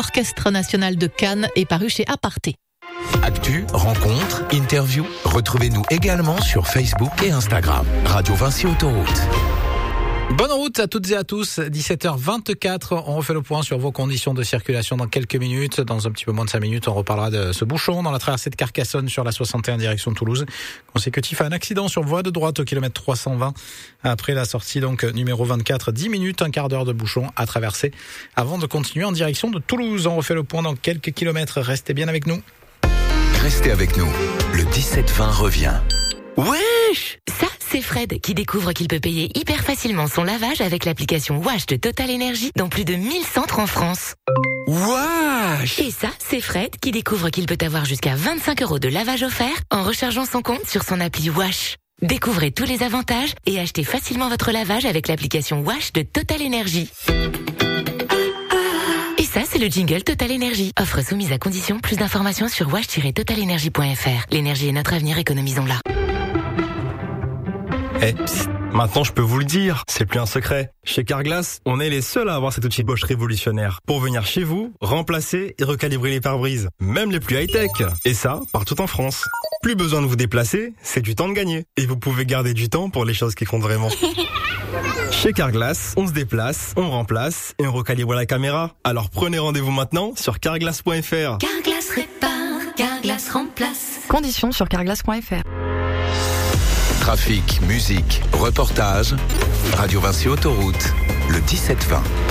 Orchestre national de Cannes est paru chez Aparté. Actu, rencontres, interviews, retrouvez-nous également sur Facebook et Instagram. Radio Vinci Autoroute. Bonne route à toutes et à tous, 17h24, on refait le point sur vos conditions de circulation dans quelques minutes. Dans un petit peu moins de 5 minutes, on reparlera de ce bouchon dans la traversée de Carcassonne sur la 61 direction Toulouse. Consécutif à un accident sur voie de droite au kilomètre 320 après la sortie donc numéro 24, 10 minutes, un quart d'heure de bouchon à traverser avant de continuer en direction de Toulouse. On refait le point dans quelques kilomètres, restez bien avec nous. Restez avec nous, le 17-20 revient. Wesh! Ça, c'est Fred qui découvre qu'il peut payer hyper facilement son lavage avec l'application Wash de Total Energy dans plus de 1000 centres en France. Wesh! Et ça, c'est Fred qui découvre qu'il peut avoir jusqu'à 25 € de lavage offert en rechargeant son compte sur son appli Wash. Découvrez tous les avantages et achetez facilement votre lavage avec l'application Wash de Total Energy. Et ça, c'est le jingle Total Energy. Offre soumise à condition. Plus d'informations sur wash-totalenergy.fr. L'énergie est notre avenir, économisons-la. Maintenant je peux vous le dire, c'est plus un secret. Chez Carglass, on est les seuls à avoir cet outil Bosch révolutionnaire pour venir chez vous, remplacer et recalibrer les pare-brises, même les plus high-tech. Et ça, partout en France. Plus besoin de vous déplacer, c'est du temps de gagner. Et vous pouvez garder du temps pour les choses qui comptent vraiment. Chez Carglass, on se déplace, on remplace et on recalibre la caméra. Alors prenez rendez-vous maintenant sur carglass.fr. Carglass répare, Carglass remplace. Conditions sur carglass.fr. Trafic, musique, reportage, Radio Vinci Autoroute, le 17-20.